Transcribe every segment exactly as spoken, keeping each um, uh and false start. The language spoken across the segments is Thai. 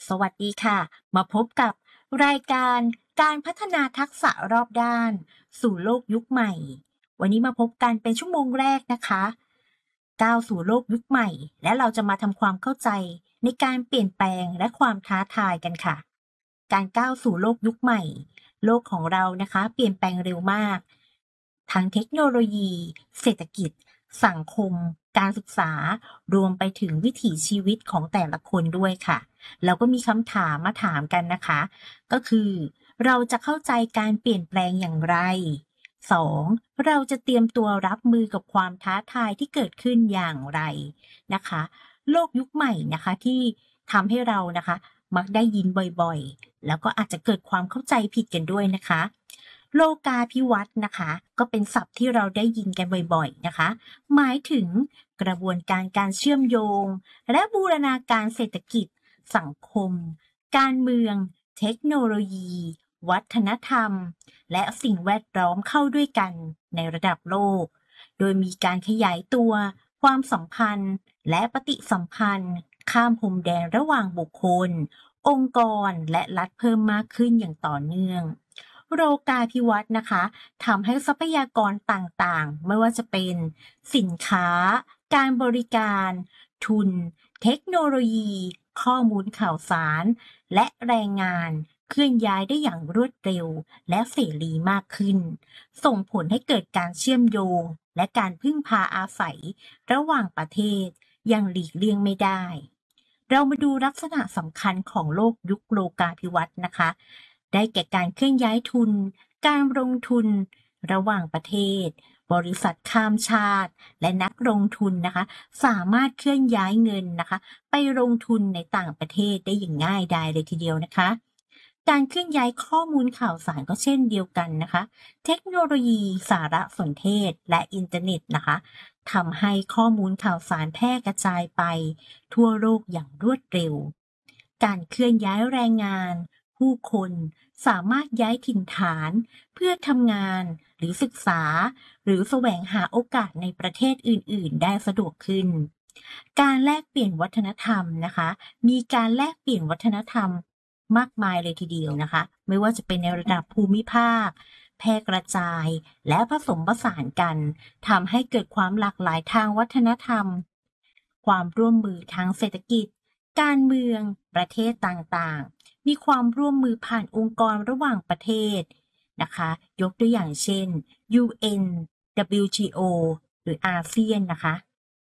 สวัสดีค่ะมาพบกับรายการการพัฒนาทักษะรอบด้านสู่โลกยุคใหม่วันนี้มาพบกันเป็นชั่วโมงแรกนะคะก้าวสู่โลกยุคใหม่และเราจะมาทำความเข้าใจในการเปลี่ยนแปลงและความท้าทายกันค่ะการก้าวสู่โลกยุคใหม่โลกของเรานะคะเปลี่ยนแปลงเร็วมากทั้งเทคโนโลยีเศรษฐกิจสังคมการศึกษารวมไปถึงวิถีชีวิตของแต่ละคนด้วยค่ะ เราก็มีคำถามมาถามกันนะคะ ก็คือเราจะเข้าใจการเปลี่ยนแปลงอย่างไร สอง. เราจะเตรียมตัวรับมือกับความท้าทายที่เกิดขึ้นอย่างไรนะคะ โลกยุคใหม่นะคะที่ทำให้เรานะคะมักได้ยินบ่อยๆ แล้วก็อาจจะเกิดความเข้าใจผิดกันด้วยนะคะ โลกาภิวัตน์นะคะก็เป็นศัพท์ที่เราได้ยินกันบ่อยๆนะคะหมายถึงกระบวนการการเชื่อมโยงและบูรณาการเศรษฐกิจสังคมการเมืองเทคโนโลยีวัฒนธรรมและสิ่งแวดล้อมเข้าด้วยกันในระดับโลกโดยมีการขยายตัวความสัมพันธ์และปฏิสัมพันธ์ข้ามพรมแดนระหว่างบุคคลองค์กรและรัฐเพิ่มมากขึ้นอย่างต่อเนื่องโลกาภิวัตน์นะคะทำให้ทรัพยากรต่างๆไม่ว่าจะเป็นสินค้าการบริการทุนเทคโนโลยีข้อมูลข่าวสารและแรงงานเคลื่อนย้ายได้อย่างรวดเร็วและเสรีมากขึ้นส่งผลให้เกิดการเชื่อมโยงและการพึ่งพาอาศัยระหว่างประเทศอย่างหลีกเลี่ยงไม่ได้เรามาดูลักษณะสำคัญของโลกยุคโลกาภิวัตน์นะคะได้แก่การเคลื่อนย้ายทุนการลงทุนระหว่างประเทศบริษัทข้ามชาติและนักลงทุนนะคะสามารถเคลื่อนย้ายเงินนะคะไปลงทุนในต่างประเทศได้อย่างง่ายดายเลยทีเดียวนะคะการเคลื่อนย้ายข้อมูลข่าวสารก็เช่นเดียวกันนะคะเทคโนโลยีสารสนเทศและอินเทอร์เน็ตนะคะทำให้ข้อมูลข่าวสารแพร่กระจายไปทั่วโลกอย่างรวดเร็วการเคลื่อนย้ายแรงงานผู้คนสามารถย้ายถิ่นฐานเพื่อทำงานหรือศึกษาหรือแสวงหาโอกาสในประเทศอื่นๆได้สะดวกขึ้นการแลกเปลี่ยนวัฒนธรรมนะคะมีการแลกเปลี่ยนวัฒนธรรมมากมายเลยทีเดียวนะคะไม่ว่าจะเป็นในระดับภูมิภาคแพร่กระจายและผสมผสานกันทำให้เกิดความหลากหลายทางวัฒนธรรมความร่วมมือทางเศรษฐกิจการเมืองประเทศต่างๆมีความร่วมมือผ่านองค์กรระหว่างประเทศนะคะยกตัวอย่างเช่น ยู เอ็น ดับเบิลยู ที โอ หรืออาเซียนนะคะ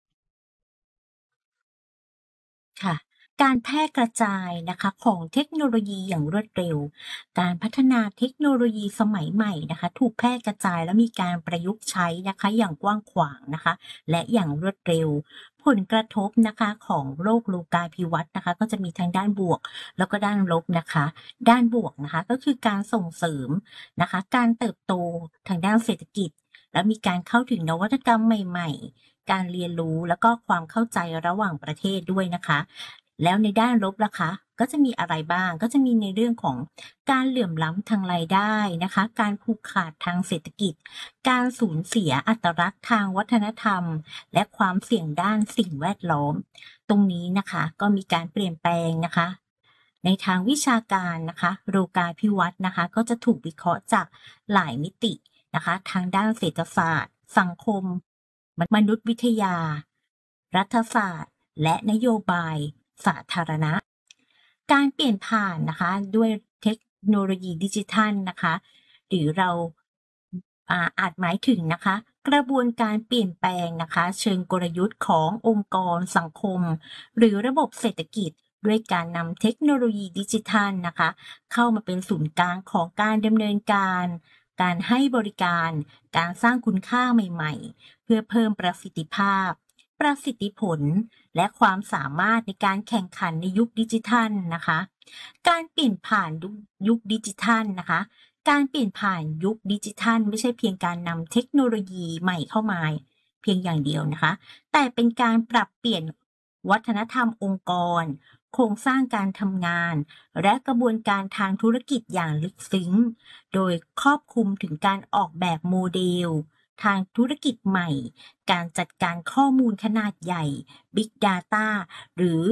ค่ะการแพร่กระจายนะคะของเทคโนโลยีอย่างรวดเร็วการพัฒนาเทคโนโลยีสมัยใหม่นะคะถูกแพร่กระจายและมีการประยุกต์ใช้นะคะอย่างกว้างขวางนะคะและอย่างรวดเร็วผลกระทบนะคะของโลกโลกาภิวัตน์นะคะก็จะมีทั้งด้านบวกแล้วก็ด้านลบนะคะด้านบวกนะคะก็คือการส่งเสริมนะคะการเติบโตทางด้านเศรษฐกิจและมีการเข้าถึงนวัตกรรมใหม่ๆการเรียนรู้แล้วก็ความเข้าใจระหว่างประเทศด้วยนะคะแล้วในด้านลบล่ะคะก็จะมีอะไรบ้างก็จะมีในเรื่องของการเหลื่อมล้ำทางรายได้นะคะการผูกขาดทางเศรษฐกิจการสูญเสียอัตลักษณ์ทางวัฒนธรรมและความเสี่ยงด้านสิ่งแวดล้อมตรงนี้นะคะก็มีการเปลี่ยนแปลงนะคะในทางวิชาการนะคะโลกาภิวัตน์นะคะก็จะถูกวิเคราะห์จากหลายมิตินะคะทางด้านเศรษฐศาสตร์สังคมมนุษยวิทยารัฐศาสตร์และนโยบายสาธารณะการเปลี่ยนผ่านนะคะด้วยเทคโนโลยีดิจิทัลนะคะหรือเราอ่าอาจหมายถึงนะคะกระบวนการเปลี่ยนแปลงนะคะเชิงกลยุทธ์ขององค์กรสังคมหรือระบบเศรษฐกิจด้วยการนำเทคโนโลยีดิจิทัลนะคะเข้ามาเป็นศูนย์กลางของการดำเนินการการให้บริการการสร้างคุณค่าใหม่ๆเพื่อเพิ่มประสิทธิภาพประสิทธิผลและความสามารถในการแข่งขันในยุคดิจิทัลนะคะการเปลี่ยนผ่านยุคดิจิทัลนะคะการเปลี่ยนผ่านยุคดิจิทัลไม่ใช่เพียงการนำเทคโนโลยีใหม่เข้ามาเพียงอย่างเดียวนะคะแต่เป็นการปรับเปลี่ยนวัฒนธรรมองค์กรโครงสร้างการทำงานและกระบวนการทางธุรกิจอย่างลึกซึ้งโดยครอบคลุมถึงการออกแบบโมเดลทางธุรกิจใหม่การจัดการข้อมูลขนาดใหญ่ Big Data หรือ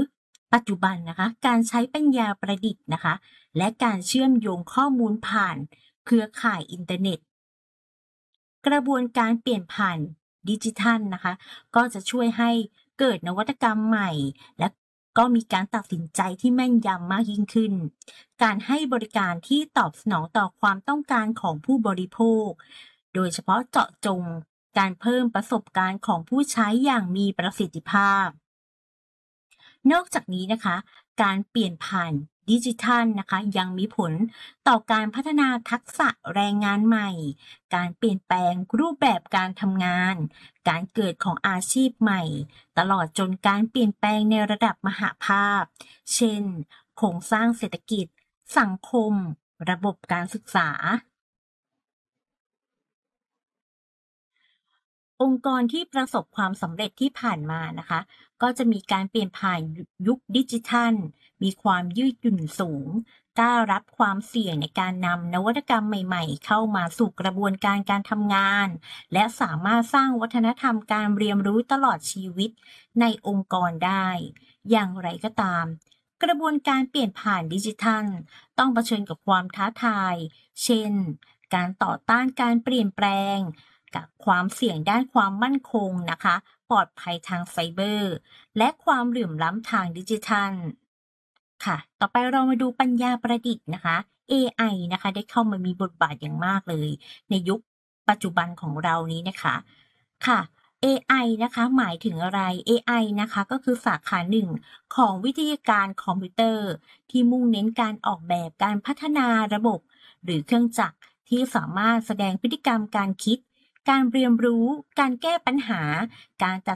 ปัจจุบันนะคะการใช้ปัญญาประดิษฐ์นะคะและการเชื่อมโยงข้อมูลผ่านเครือข่ายอินเทอร์เน็ตกระบวนการเปลี่ยนผ่านดิจิทัลนะคะก็จะช่วยให้เกิดนวัตกรรมใหม่และก็มีการตัดสินใจที่แม่นยำมากยิ่งขึ้นการให้บริการที่ตอบสนองต่อความต้องการของผู้บริโภคโดยเฉพาะเจาะจงการเพิ่มประสบการณ์ของผู้ใช้อย่างมีประสิทธิภาพ นอกจากนี้นะคะการเปลี่ยนผ่านดิจิทัลนะคะยังมีผลต่อการพัฒนาทักษะแรงงานใหม่การเปลี่ยนแปลงรูปแบบการทำงานการเกิดของอาชีพใหม่ตลอดจนการเปลี่ยนแปลงในระดับมหาภาคเช่นโครงสร้างเศรษฐกิจสังคมระบบการศึกษา องค์กรที่ประสบความสำเร็จที่ผ่านมานะคะก็จะมีการเปลี่ยนผ่านยุคดิจิทัลมีความยืดหยุ่นสูงกล้ารับความเสี่ยงในการนำนวัตกรรมใหม่ๆเข้ามาสู่กระบวนการการทำงานและสามารถสร้างวัฒนธรรมการเรียนรู้ตลอดชีวิตในองค์กรได้อย่างไรก็ตามกระบวนการเปลี่ยนผ่านดิจิทัลต้องเผชิญกับความท้าทายเช่นการต่อต้านการเปลี่ยนแปลง กับความเสี่ยงด้านความมั่นคงนะคะปลอดภัยทางไซเบอร์และความเหลื่อมล้ำทางดิจิทัลค่ะต่อไปเรามาดูปัญญาประดิษฐ์นะคะ เอ ไอ นะคะได้เข้ามามีบทบาทอย่างมากเลยในยุคปัจจุบันของเรานี้นะคะค่ะ เอ ไอ นะคะหมายถึงอะไร เอ ไอ นะคะก็คือสาขาหนึ่งของวิทยาการคอมพิวเตอร์ที่มุ่งเน้นการออกแบบการพัฒนาระบบหรือเครื่องจักรที่สามารถแสดงพฤติกรรมการคิด การเรียนรู้ การแก้ปัญหา การตัด